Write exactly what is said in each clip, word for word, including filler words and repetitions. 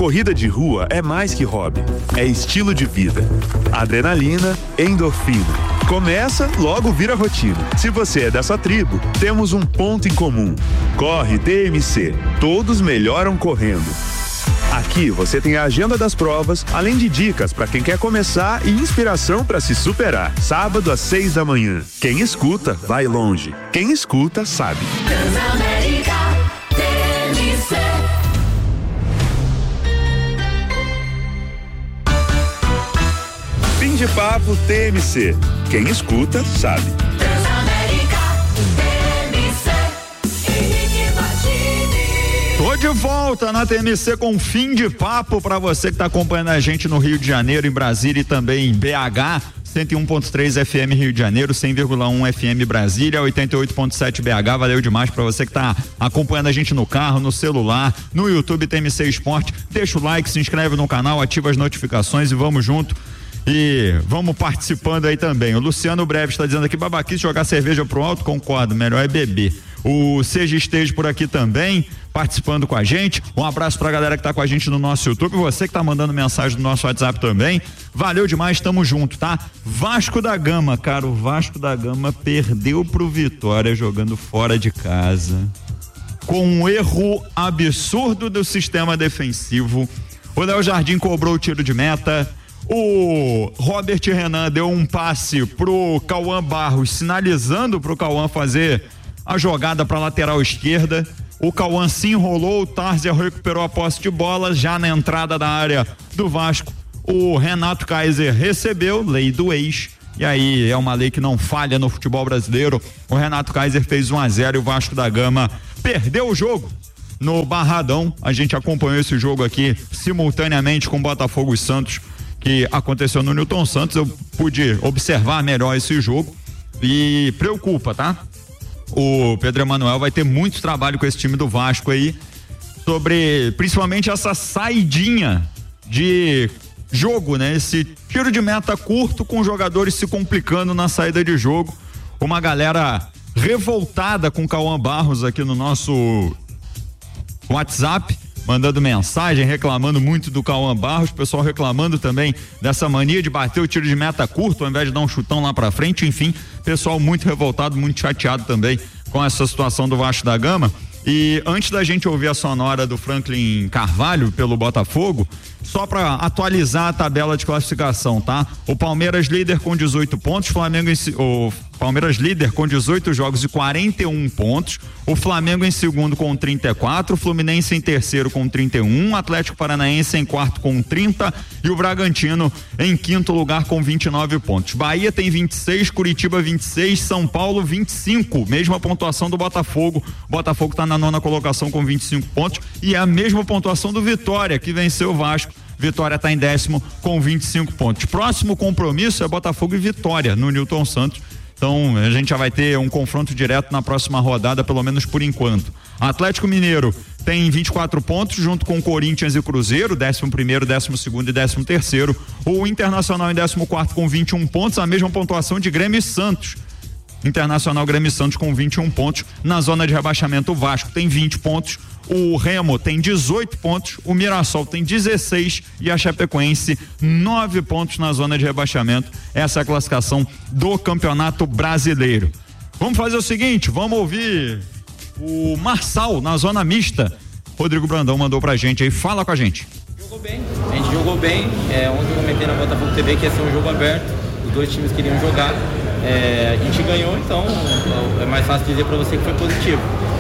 Corrida de rua é mais que hobby, é estilo de vida. Adrenalina, endorfina. Começa, logo vira rotina. Se você é dessa tribo, temos um ponto em comum. Corre D M C. Todos melhoram correndo. Aqui você tem a agenda das provas, além de dicas para quem quer começar e inspiração para se superar. Sábado às seis da manhã. Quem escuta, vai longe. Quem escuta, sabe. Transamérica T M C. Fim de papo T M C. Quem escuta, sabe. Transamérica T M C. Henrique Martini. Tô de volta na T M C com Fim de Papo para você que tá acompanhando a gente no Rio de Janeiro, em Brasília e também em B H. cento e um ponto três F M Rio de Janeiro, cem vírgula um F M Brasília, oitenta e oito ponto sete B H. Valeu demais para você que tá acompanhando a gente no carro, no celular, no YouTube T M C Esporte. Deixa o like, se inscreve no canal, ativa as notificações e vamos junto. E vamos participando aí também. O Luciano Breve está dizendo aqui: babaquice, jogar cerveja pro alto, concordo, melhor é beber. O Seja Esteja por aqui também, participando com a gente. Um abraço pra galera que tá com a gente no nosso YouTube, você que tá mandando mensagem no nosso WhatsApp também. Valeu demais, tamo junto, tá? Vasco da Gama, cara, o Vasco da Gama perdeu pro Vitória jogando fora de casa, com um erro absurdo do sistema defensivo. O Léo Jardim cobrou o tiro de meta. O Robert Renan deu um passe pro Cauã Barros, sinalizando pro Cauã fazer a jogada para lateral esquerda. O Cauã se enrolou, o Tarziel recuperou a posse de bola já na entrada da área do Vasco. O Renato Kaiser recebeu, lei do ex, e aí é uma lei que não falha no futebol brasileiro. O Renato Kaiser fez um a zero e o Vasco da Gama perdeu o jogo no Barradão. A gente acompanhou esse jogo aqui simultaneamente com Botafogo e Santos, que aconteceu no Newton Santos. Eu pude observar melhor esse jogo e preocupa, tá? O Pedro Emanuel vai ter muito trabalho com esse time do Vasco aí, sobre principalmente essa saidinha de jogo, né? Esse tiro de meta curto com jogadores se complicando na saída de jogo. Uma galera revoltada com o Cauã Barros aqui no nosso WhatsApp, mandando mensagem, reclamando muito do Cauã Barros, o pessoal reclamando também dessa mania de bater o tiro de meta curto ao invés de dar um chutão lá pra frente. Enfim, pessoal muito revoltado, muito chateado também com essa situação do Vasco da Gama. E antes da gente ouvir a sonora do Franklin Carvalho pelo Botafogo, só para atualizar a tabela de classificação, tá? O Palmeiras líder com dezoito pontos, Flamengo em, o Palmeiras líder com dezoito jogos e quarenta e um pontos, o Flamengo em segundo com trinta e quatro, o Fluminense em terceiro com trinta e um, Atlético Paranaense em quarto com trinta e o Bragantino em quinto lugar com vinte e nove pontos. Bahia tem vinte e seis, Curitiba vinte e seis, São Paulo vinte e cinco, mesma pontuação do Botafogo. Botafogo tá na nona colocação com vinte e cinco pontos e é a mesma pontuação do Vitória, que venceu o Vasco. Vitória está em décimo com vinte e cinco pontos. Próximo compromisso é Botafogo e Vitória no Newton Santos. Então a gente já vai ter um confronto direto na próxima rodada, pelo menos por enquanto. Atlético Mineiro tem vinte e quatro pontos, junto com Corinthians e Cruzeiro, décimo primeiro, décimo segundo e décimo terceiro. O Internacional em décimo quarto com vinte e um pontos, a mesma pontuação de Grêmio e Santos. Internacional, Grêmio e Santos com vinte e um pontos. Na zona de rebaixamento, o Vasco tem vinte pontos, o Remo tem dezoito pontos, o Mirassol tem dezesseis e a Chapecoense nove pontos na zona de rebaixamento. Essa é a classificação do Campeonato Brasileiro. Vamos fazer o seguinte, vamos ouvir o Marçal na zona mista. Rodrigo Brandão mandou pra gente aí, fala com a gente. Jogou bem, a gente jogou bem. É, ontem eu comentei na Botafogo T V que ia ser um jogo aberto, os dois times queriam jogar. É, a gente ganhou, então é mais fácil dizer para você que foi positivo.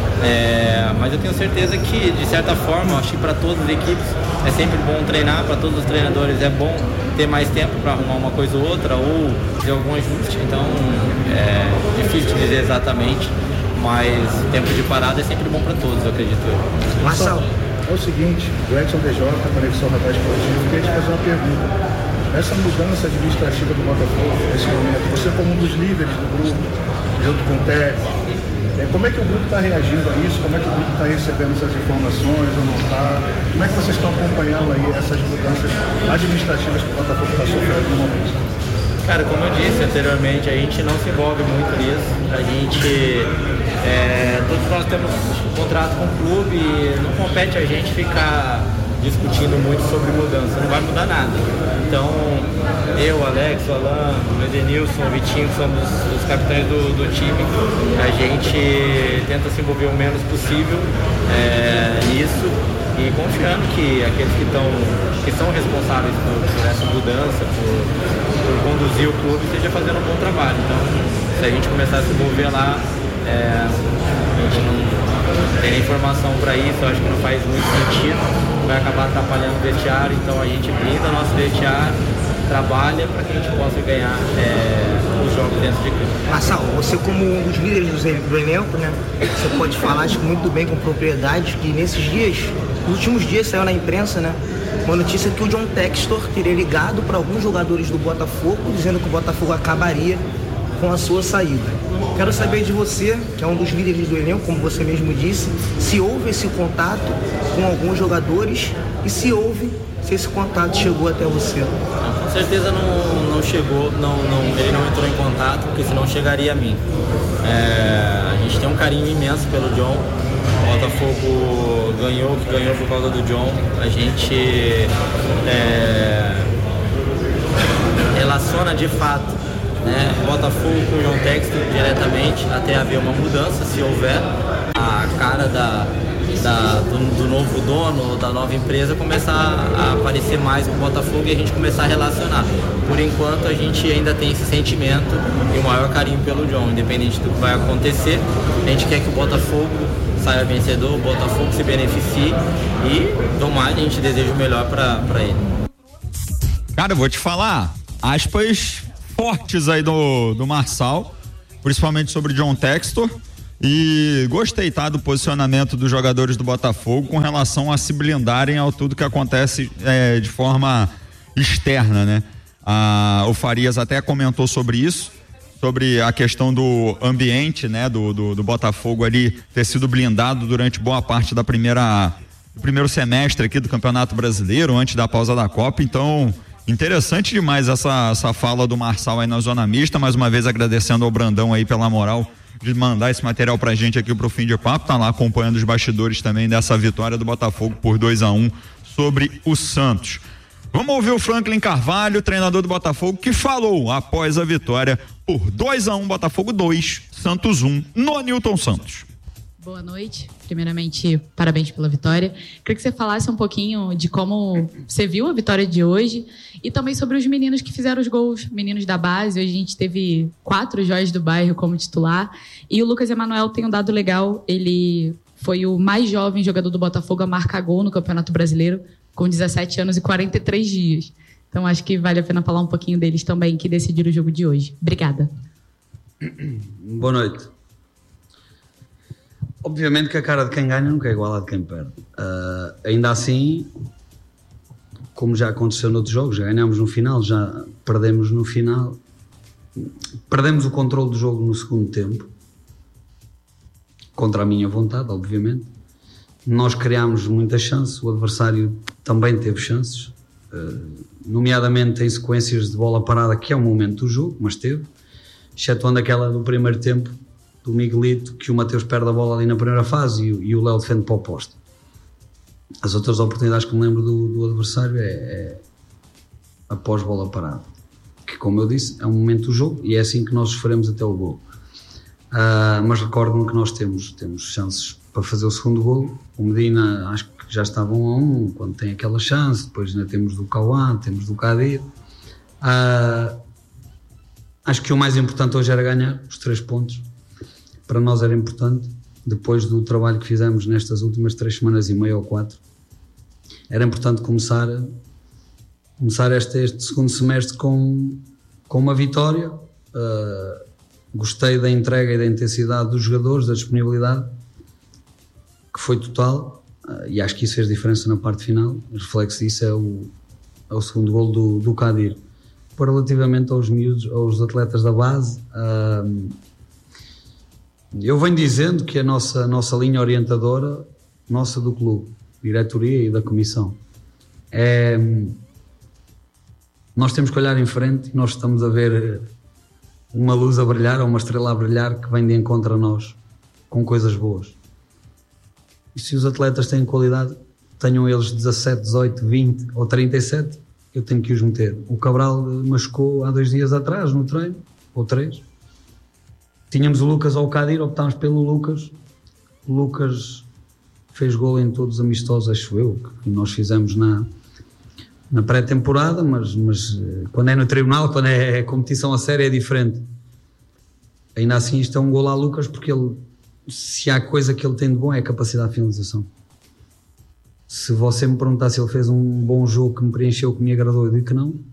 É, mas eu tenho certeza que, de certa forma, acho que para todas as equipes é sempre bom treinar, para todos os treinadores é bom ter mais tempo para arrumar uma coisa ou outra, ou fazer algum ajuste. Então é difícil de dizer exatamente, mas tempo de parada é sempre bom para todos, eu acredito. Marcelo, é o seguinte, o Edson D J, Conexão Radar Esportivo, eu queria te fazer uma pergunta. Essa mudança administrativa do Botafogo, nesse momento, você como um dos líderes do grupo, junto com o técnico, é, como é que o grupo está reagindo a isso? Como é que o grupo está recebendo essas informações ou não está? Como é que vocês estão acompanhando aí essas mudanças administrativas que o Botafogo está sofrendo no momento? Cara, como eu disse anteriormente, a gente não se envolve muito nisso. A gente, é, todos nós temos um contrato com o clube e não compete a gente ficar discutindo muito sobre mudança, não vai mudar nada. Então, eu, Alex, o Alan, o Edenilson, o Vitinho, que somos os capitães do, do time, a gente tenta se envolver o menos possível é, nisso e confiando que aqueles que, tão, que são responsáveis por, por essa mudança, por, por conduzir o clube, esteja fazendo um bom trabalho. Então, se a gente começar a se envolver lá, é, a gente não tem informação para isso, eu acho que não faz muito sentido, vai acabar atrapalhando o vestiário, então a gente blinda nosso vestiário, trabalha para que a gente possa ganhar é, os jogos dentro de campo. Marçal, você como um dos líderes do elenco, né, você pode falar acho, muito bem com propriedade que nesses dias, nos últimos dias saiu na imprensa, né, uma notícia que o John Textor teria ligado para alguns jogadores do Botafogo, dizendo que o Botafogo acabaria com a sua saída. Quero saber de você, que é um dos líderes do elenco, como você mesmo disse, se houve esse contato com alguns jogadores e se houve, se esse contato chegou até você. Não, com certeza não, não chegou, não, não, ele não entrou em contato, porque senão chegaria a mim. É, a gente tem um carinho imenso pelo John. O Botafogo ganhou, que ganhou por causa do John. A gente é, relaciona de fato, né, Botafogo com o John Textor diretamente até haver uma mudança, se houver, a cara da, da, do, do novo dono, da nova empresa começar a aparecer mais com o Botafogo e a gente começar a relacionar. Por enquanto a gente ainda tem esse sentimento e o maior carinho pelo John, independente do que vai acontecer. A gente quer que o Botafogo saia vencedor, o Botafogo se beneficie e do mais a gente deseja o melhor para ele. Cara, eu vou te falar, aspas fortes aí do, do Marçal, principalmente sobre John Textor, e gostei, tá, do posicionamento dos jogadores do Botafogo com relação a se blindarem ao tudo que acontece é, de forma externa, né? Ah, o Farias até comentou sobre isso, sobre a questão do ambiente, né, do, do, do Botafogo ali ter sido blindado durante boa parte da primeira, do primeiro semestre aqui do Campeonato Brasileiro, antes da pausa da Copa. Então, interessante demais essa, essa fala do Marçal aí na Zona Mista, mais uma vez agradecendo ao Brandão aí pela moral de mandar esse material pra gente aqui pro Fim de Papo, tá lá acompanhando os bastidores também dessa vitória do Botafogo por dois a um sobre o Santos. Vamos ouvir o Franklin Carvalho, treinador do Botafogo, que falou após a vitória por dois a um, Botafogo dois, Santos um, no Newton Santos. Boa noite. Primeiramente, parabéns pela vitória. Queria que você falasse um pouquinho de como você viu a vitória de hoje e também sobre os meninos que fizeram os gols, meninos da base. Hoje a gente teve quatro joias do bairro como titular e o Lucas Emanuel tem um dado legal. Ele foi o mais jovem jogador do Botafogo a marcar gol no Campeonato Brasileiro com dezessete anos e quarenta e três dias. Então acho que vale a pena falar um pouquinho deles também que decidiram o jogo de hoje. Obrigada. Boa noite. Obviamente que a cara de quem ganha nunca é igual à de quem perde. Uh, ainda assim, como já aconteceu noutros jogos, já ganhámos no final, já perdemos no final. Perdemos o controle do jogo no segundo tempo, contra a minha vontade, obviamente. Nós criámos muitas chances, o adversário também teve chances, uh, nomeadamente em sequências de bola parada, que é o momento do jogo, mas teve, excetuando aquela do primeiro tempo, do Miguelito, que o Mateus perde a bola ali na primeira fase e, e o Léo defende para o poste. As outras oportunidades que me lembro do, do adversário é, é após bola parada, que, como eu disse, é um momento do jogo e é assim que nós sofremos até o gol. Uh, mas recordo-me que nós temos, temos chances para fazer o segundo gol. O Medina acho que já estava um a um quando tem aquela chance, depois ainda temos do Cauã, temos do Kadir. Uh, acho que o mais importante hoje era ganhar os três pontos. Para nós era importante, depois do trabalho que fizemos nestas últimas três semanas e meia ou quatro, era importante começar, começar este, este segundo semestre com, com uma vitória. Uh, gostei da entrega e da intensidade dos jogadores, da disponibilidade, que foi total, uh, e acho que isso fez diferença na parte final. O reflexo disso é o, é o segundo golo do, do Kadir. Para relativamente aos miúdos, aos atletas da base, uh, eu venho dizendo que a nossa, a nossa linha orientadora, nossa do clube, diretoria e da comissão, é, nós temos que olhar em frente e nós estamos a ver uma luz a brilhar, ou uma estrela a brilhar que vem de encontro a nós, com coisas boas. E se os atletas têm qualidade, tenham eles dezassete, dezoito, vinte ou trinta e sete, eu tenho que os meter. O Cabral machucou há dois dias atrás no treino, ou três. Tínhamos o Lucas ou o Kadir, optámos pelo Lucas. O Lucas fez gol em todos os amistosos, acho eu, que nós fizemos na, na pré-temporada, mas, mas quando é no tribunal, quando é competição a sério, é diferente. Ainda assim, isto é um gol a Lucas, porque ele, se há coisa que ele tem de bom é a capacidade de finalização. Se você me perguntar se ele fez um bom jogo que me preencheu, que me agradou, eu digo que não.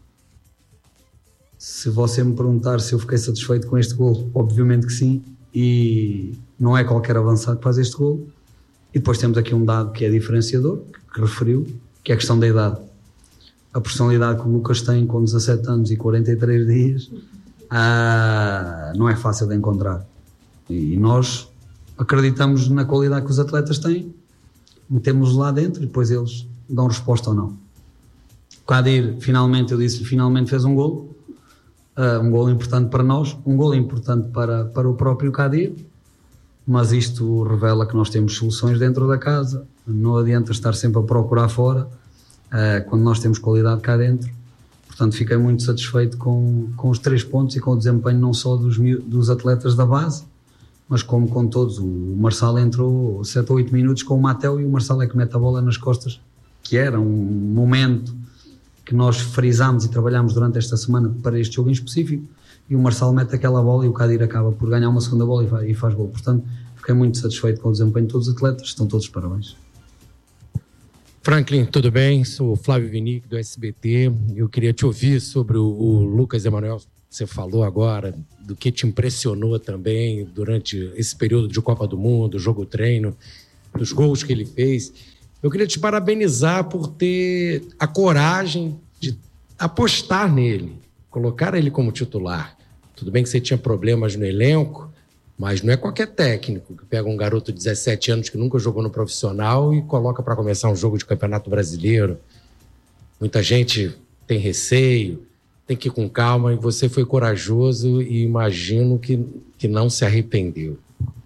Se você me perguntar se eu fiquei satisfeito com este gol, obviamente que sim, e não é qualquer avançado que faz este gol. E depois temos aqui um dado que é diferenciador, que referiu, que é a questão da idade. A personalidade que o Lucas tem com dezassete anos e quarenta e três dias, ah, não é fácil de encontrar. E nós acreditamos na qualidade que os atletas têm, metemos lá dentro e depois eles dão resposta ou não. O Kadir, finalmente, eu disse, finalmente fez um golo, uh, um golo importante para nós, um golo importante para, para o próprio Kadir, mas isto revela que nós temos soluções dentro da casa, não adianta estar sempre a procurar fora, uh, quando nós temos qualidade cá dentro. Portanto, fiquei muito satisfeito com, com os três pontos e com o desempenho não só dos, dos atletas da base, mas como com todos. O Marçal entrou sete ou oito minutos com o Mateu e o Marçal é que mete a bola nas costas, que era um momento que nós frisámos e trabalhámos durante esta semana para este jogo em específico, e o Marçal mete aquela bola e o Kadir acaba por ganhar uma segunda bola e faz, e faz gol. Portanto, fiquei muito satisfeito com o desempenho de todos os atletas, estão todos de parabéns. Franklin, tudo bem? Sou o Flávio Vinic, do S B T. Eu queria te ouvir sobre o, o Lucas Emanuel. Você falou agora do que te impressionou também durante esse período de Copa do Mundo, jogo-treino, dos gols que ele fez. Eu queria te parabenizar por ter a coragem de apostar nele, colocar ele como titular. Tudo bem que você tinha problemas no elenco, mas não é qualquer técnico que pega um garoto de dezessete anos que nunca jogou no profissional e coloca para começar um jogo de Campeonato Brasileiro. Muita gente tem receio, tem que ir com calma, e você foi corajoso e imagino que, que não se arrependeu.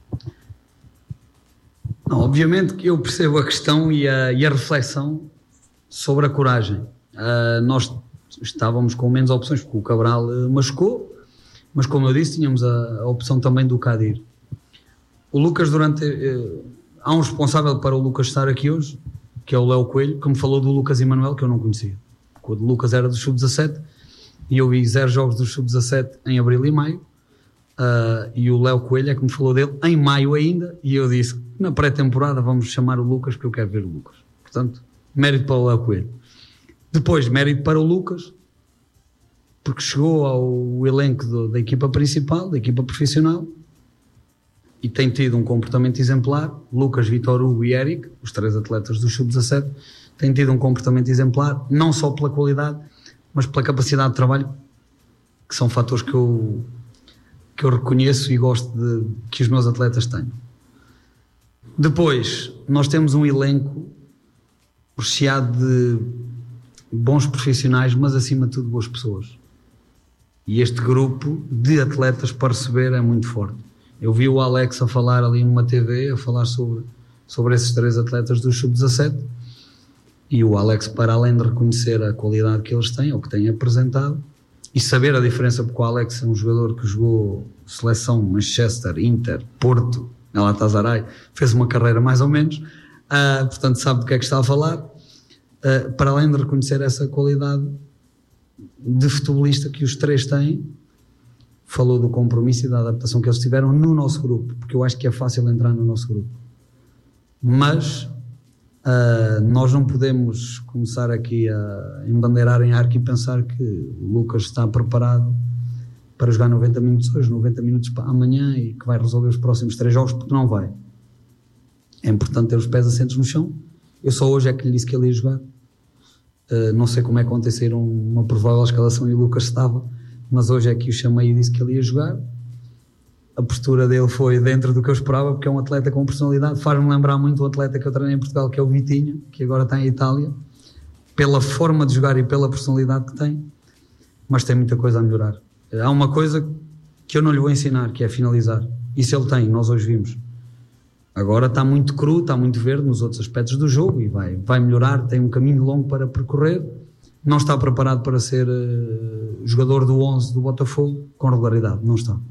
Não, obviamente que eu percebo a questão e a, e a reflexão sobre a coragem. Uh, nós estávamos com menos opções, porque o Cabral uh, machucou, mas como eu disse, tínhamos a, a opção também do Kadir. O Lucas, durante... Uh, há um responsável para o Lucas estar aqui hoje, que é o Léo Coelho, que me falou do Lucas Emanuel, que eu não conhecia. O Lucas era do sub dezassete, e eu vi zero jogos do sub dezassete em abril e maio, uh, e o Léo Coelho é que me falou dele em maio ainda, e eu disse, na pré-temporada vamos chamar o Lucas, porque eu quero ver o Lucas. Portanto, mérito para o Léo Coelho. Depois, mérito para o Lucas, porque chegou ao elenco do, da equipa principal, da equipa profissional, e tem tido um comportamento exemplar. Lucas, Vitor Hugo e Eric, os três atletas do sub dezassete, têm tido um comportamento exemplar, não só pela qualidade, mas pela capacidade de trabalho, que são fatores que eu, que eu reconheço e gosto de que os meus atletas tenham. Depois, nós temos um elenco recheado de bons profissionais, mas acima de tudo boas pessoas. E este grupo de atletas para receber é muito forte. Eu vi o Alex a falar ali numa T V, a falar sobre, sobre esses três atletas do sub dezassete, e o Alex, para além de reconhecer a qualidade que eles têm, ou que têm apresentado, e saber a diferença, porque o Alex é um jogador que jogou seleção Manchester, Inter, Porto, Galatasaray, fez uma carreira mais ou menos, uh, portanto sabe do que é que está a falar, uh, para além de reconhecer essa qualidade de futebolista que os três têm, falou do compromisso e da adaptação que eles tiveram no nosso grupo, porque eu acho que é fácil entrar no nosso grupo. Mas uh, nós não podemos começar aqui a embandeirar em arco e pensar que o Lucas está preparado para jogar noventa minutos hoje, noventa minutos amanhã, e que vai resolver os próximos três jogos, porque não vai. É importante ter os pés assentos no chão. Eu só hoje é que lhe disse que ele ia jogar. Uh, não sei como é que ontem saíram uma provável escalação e o Lucas estava, mas hoje é que o chamei e disse que ele ia jogar. A postura dele foi dentro do que eu esperava, porque é um atleta com personalidade. Faz-me lembrar muito o atleta que eu treinei em Portugal, que é o Vitinho, que agora está em Itália, pela forma de jogar e pela personalidade que tem, mas tem muita coisa a melhorar. Há uma coisa que eu não lhe vou ensinar, que é finalizar. Isso ele tem, nós hoje vimos. Agora está muito cru, está muito verde nos outros aspectos do jogo e vai, vai melhorar, tem um caminho longo para percorrer. Não está preparado para ser uh, jogador do onze do Botafogo com regularidade, não está.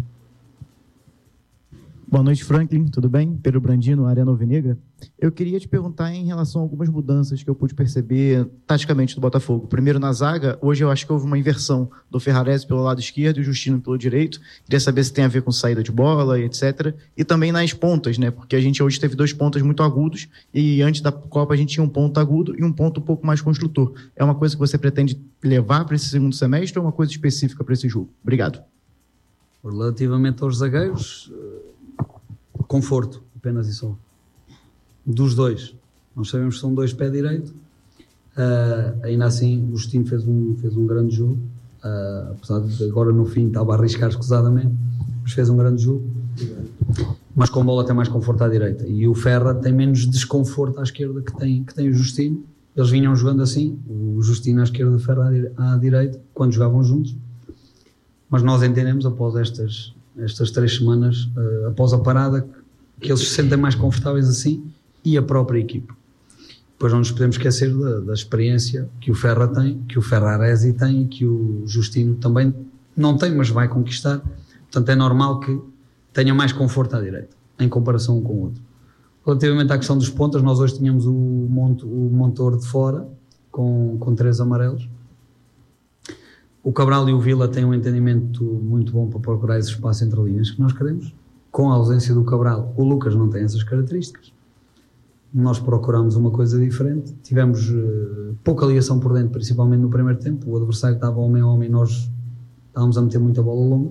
Boa noite, Franklin, tudo bem? Pedro Brandino, Arena Alvinegra. Eu queria te perguntar em relação a algumas mudanças que eu pude perceber taticamente do Botafogo. Primeiro, na zaga, hoje eu acho que houve uma inversão do Ferrarese pelo lado esquerdo e o Justino pelo direito. Queria saber se tem a ver com saída de bola e etcétera. E também nas pontas, né? Porque a gente hoje teve dois pontas muito agudos e antes da Copa a gente tinha um ponto agudo e um ponto um pouco mais construtor. É uma coisa que você pretende levar para esse segundo semestre ou uma coisa específica para esse jogo? Obrigado. Relativamente aos zagueiros, conforto, apenas e só. Dos dois. Nós sabemos que são dois pé direito. Uh, ainda assim, o Justino fez um, fez um grande jogo. Uh, apesar de agora no fim estava a arriscar escusadamente, mas fez um grande jogo. Mas com bola tem mais conforto à direita. E o Ferra tem menos desconforto à esquerda que tem, que tem o Justino. Eles vinham jogando assim, o Justino à esquerda, o Ferra à direita, quando jogavam juntos. Mas nós entendemos, após estas, estas três semanas, uh, após a parada, que eles se sentem mais confortáveis assim e a própria equipe. Depois não nos podemos esquecer da, da experiência que o Ferra tem, que o Ferraresi tem e que o Justino também não tem, mas vai conquistar. Portanto, é normal que tenha mais conforto à direita, em comparação um com o outro. Relativamente à questão dos pontas, nós hoje tínhamos o, monto, o Montor de fora, com, com três amarelos. O Cabral e o Vila têm um entendimento muito bom para procurar esse espaço entre linhas que nós queremos. Com a ausência do Cabral, o Lucas não tem essas características. Nós procuramos uma coisa diferente. Tivemos uh, pouca ligação por dentro, principalmente no primeiro tempo. O adversário estava homem a homem e nós estávamos a meter muita bola longa.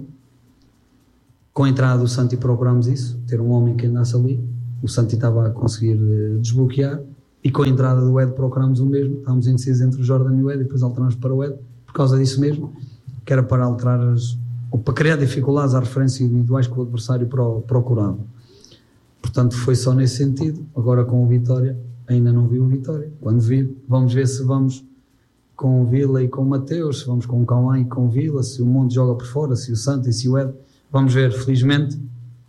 Com a entrada do Santi procurámos isso, ter um homem que andasse ali. O Santi estava a conseguir uh, desbloquear. E com a entrada do Ed procurámos o mesmo. Estávamos indecisos entre o Jordan e o Ed e depois alternámos para o Ed. Por causa disso mesmo, que era para alterar as, ou para criar dificuldades às referências individuais que o adversário pro, procurava. Portanto, foi só nesse sentido. Agora com o Vitória, ainda não vi o Vitória. Quando vir, vamos ver se vamos com o Vila e com o Mateus, se vamos com o Cauã e com o Vila, se o Monte joga por fora, se o Santos e se o Ed. Vamos ver, felizmente,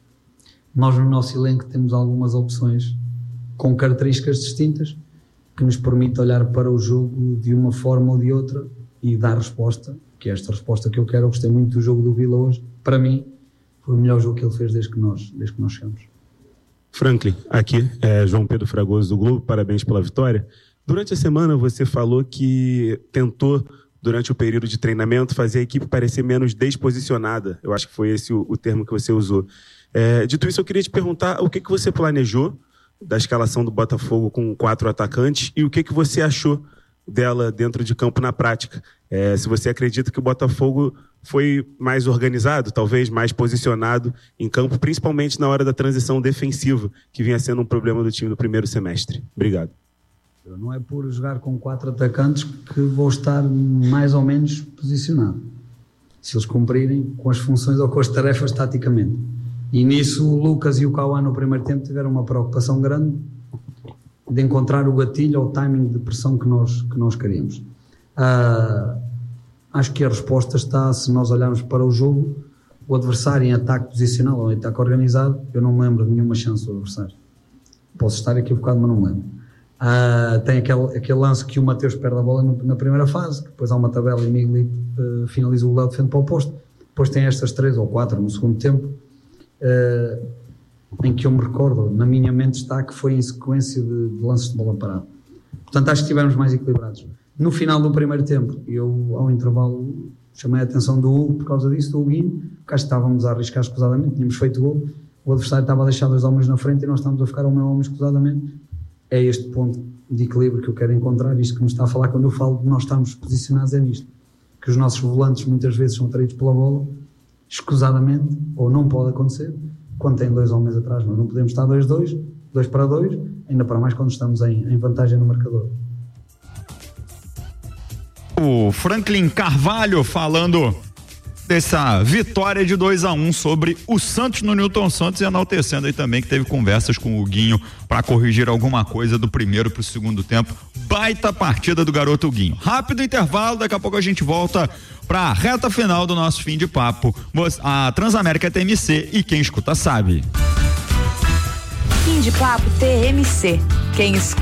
nós no nosso elenco temos algumas opções com características distintas que nos permitem olhar para o jogo de uma forma ou de outra e dar resposta, que é esta resposta que eu quero. Eu gostei muito do jogo do Vila hoje. Para mim, foi o melhor jogo que ele fez desde que nós, desde que nós chegamos. Franklin, aqui é João Pedro Fragoso do Globo, parabéns pela vitória. Durante a semana você falou que tentou, durante o período de treinamento, fazer a equipe parecer menos desposicionada. Eu acho que foi esse o, o termo que você usou. É, dito isso, eu queria te perguntar o que, que você planejou da escalação do Botafogo com quatro atacantes e o que, que você achou dela dentro de campo na prática. É, se você acredita que o Botafogo foi mais organizado, talvez mais posicionado em campo, principalmente na hora da transição defensiva, que vinha sendo um problema do time no primeiro semestre. Obrigado. Não é por jogar com quatro atacantes que vou estar mais ou menos posicionado. Se eles cumprirem com as funções ou com as tarefas taticamente. E nisso o Lucas e o Cauã no primeiro tempo tiveram uma preocupação grande de encontrar o gatilho ou o timing de pressão que nós, que nós queríamos. Uh, acho que a resposta está, se nós olharmos para o jogo, o adversário em ataque posicional ou em ataque organizado, eu não me lembro de nenhuma chance do adversário. Posso estar equivocado, mas não me lembro. Uh, tem aquele, aquele lance que o Mateus perde a bola no, na primeira fase, depois há uma tabela e Miguel uh, finaliza o lado, defende para o posto. Depois tem estas três ou quatro no segundo tempo, uh, em que eu me recordo, na minha mente está que foi em sequência de, de lances de bola parada. Portanto, acho que estivemos mais equilibrados. No final do primeiro tempo, eu ao intervalo chamei a atenção do Hugo por causa disso, do Huguinho, porque acho que estávamos a arriscar escusadamente, tínhamos feito gol, o adversário estava a deixar dois homens na frente e nós estávamos a ficar um homem escusadamente. É este ponto de equilíbrio que eu quero encontrar, isto que me está a falar quando eu falo de nós estarmos posicionados é nisto, que os nossos volantes muitas vezes são atraídos pela bola, escusadamente, ou não pode acontecer, quando tem dois homens atrás. Nós não podemos estar dois dois, dois para dois, ainda para mais quando estamos em, em vantagem no marcador. O Franklin Carvalho falando dessa vitória de dois a um sobre o Santos no Newton Santos e enaltecendo aí também que teve conversas com o Guinho para corrigir alguma coisa do primeiro para o segundo tempo. Baita partida do garoto Guinho. Rápido intervalo, daqui a pouco a gente volta para a reta final do nosso fim de papo. A Transamérica T M C e quem escuta sabe. Fim de Papo T M C. Quem escuta